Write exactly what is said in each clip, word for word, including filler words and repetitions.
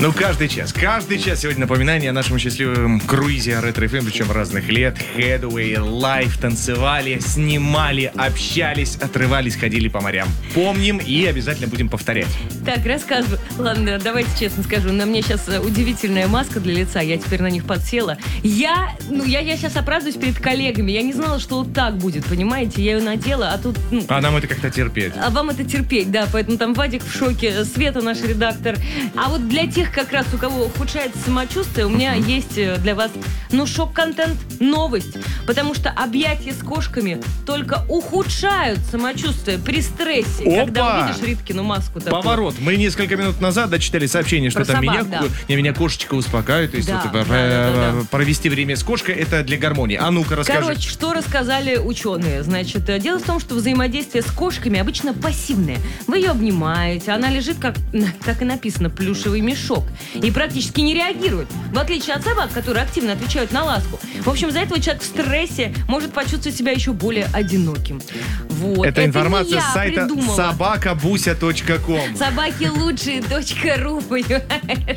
Ну, каждый час, каждый час сегодня напоминание о нашем счастливом круизе Ретро эф эм, причем разных лет. Headway, лайв, танцевали, снимали, общались, отрывались, ходили по морям. Помним и обязательно будем повторять. Так, рассказываю. Ладно, давайте честно скажу. На мне сейчас удивительная маска для лица. Я теперь на них подсела. Я, ну, я, я сейчас оправдываюсь перед коллегами. Я не знала, что вот так будет, понимаете? Я ее надела, а тут... Ну, а нам это как-то терпеть. А вам это терпеть, да. Поэтому там Вадик в шоке, Света наш редактор. А вот для тех, как раз у кого ухудшается самочувствие, у меня uh-huh. есть для вас, ну, шок-контент, новость. Потому что объятия с кошками только ухудшают самочувствие при стрессе. Опа! Когда увидишь Риткину маску такую. Поворот. Мы несколько минут назад дочитали сообщение, что про там собак, меня, да. не, меня кошечка успокаивает. То есть да, вот, да, да, да, да. провести время с кошкой — это для гармонии. А ну-ка, расскажи. Короче, что рассказали ученые? Значит, дело в том, что взаимодействие с кошками обычно пассивное. Вы ее обнимаете, она лежит, как, так и написано, плюшевый мешок. И практически не реагирует. В отличие от собак, которые активно отвечают на ласку. В общем, из-за этого человек в стрессе может почувствовать себя еще более одиноким. Вот. Это, это информация с сайта придумала. собака буся точка ком. Собаки лучшие точка ру, понимаешь?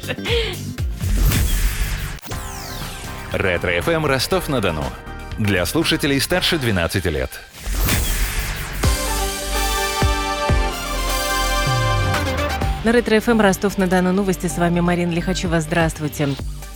Ретро эф эм Ростов-на-Дону. Для слушателей старше двенадцати лет. На Ретро эф эм Ростов-на-Дону новости. С вами Марина Лихачева. Здравствуйте.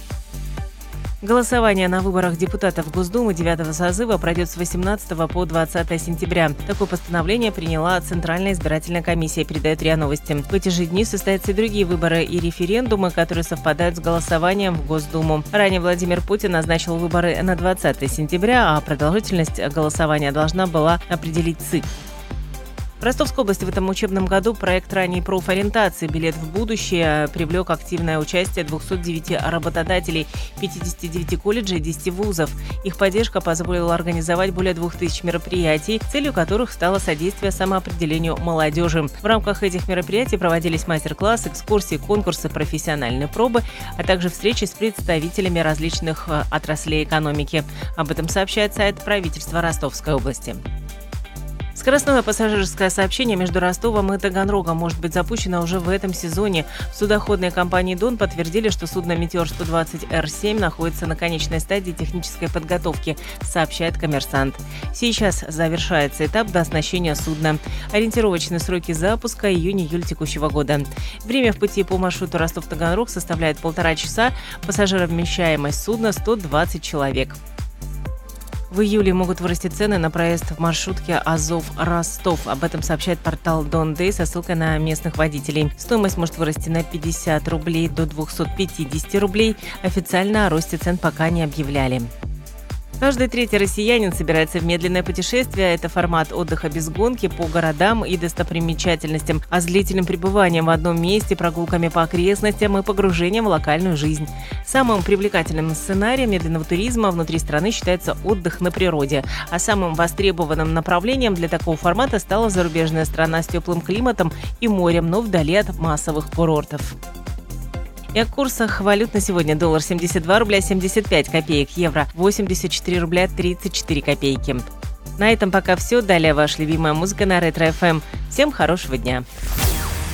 Голосование на выборах депутатов Госдумы девятого созыва пройдет с восемнадцатого по двадцатое сентября. Такое постановление приняла Центральная избирательная комиссия, передает РИА Новости. В эти же дни состоятся и другие выборы и референдумы, которые совпадают с голосованием в Госдуму. Ранее Владимир Путин назначил выборы на двадцатое сентября, а продолжительность голосования должна была определить ЦИК. В Ростовской области в этом учебном году проект ранней профориентации «Билет в будущее» привлек активное участие двухсот девяти работодателей, пятидесяти девяти колледжей и десяти вузов. Их поддержка позволила организовать более двух тысяч мероприятий, целью которых стало содействие самоопределению молодежи. В рамках этих мероприятий проводились мастер-классы, экскурсии, конкурсы, профессиональные пробы, а также встречи с представителями различных отраслей экономики. Об этом сообщает сайт правительства Ростовской области. Скоростное пассажирское сообщение между Ростовом и Таганрогом может быть запущено уже в этом сезоне. В судоходной компании «Дон» подтвердили, что судно «Метеор сто двадцать эр семь» находится на конечной стадии технической подготовки, сообщает «Коммерсант». Сейчас завершается этап дооснащения судна. Ориентировочные сроки запуска – июнь-июль текущего года. Время в пути по маршруту Ростов-Таганрог составляет полтора часа. Пассажировмещаемость судна – сто двадцать человек. В июле могут вырасти цены на проезд в маршрутке Азов-Ростов. Об этом сообщает портал Дон.Дэй со ссылкой на местных водителей. Стоимость может вырасти на пятьдесят рублей до двухсот пятидесяти рублей. Официально о росте цен пока не объявляли. Каждый третий россиянин собирается в медленное путешествие. Это формат отдыха без гонки по городам и достопримечательностям, а с длительным пребыванием в одном месте, прогулками по окрестностям и погружением в локальную жизнь. Самым привлекательным сценарием медленного туризма внутри страны считается отдых на природе, а самым востребованным направлением для такого формата стала зарубежная страна с теплым климатом и морем, но вдали от массовых курортов. И о курсах валют на сегодня. Доллар семьдесят два рубля семьдесят пять копеек, евро восемьдесят четыре рубля тридцать четыре копейки. На этом пока все. Далее ваша любимая музыка на Ретро эф эм. Всем хорошего дня.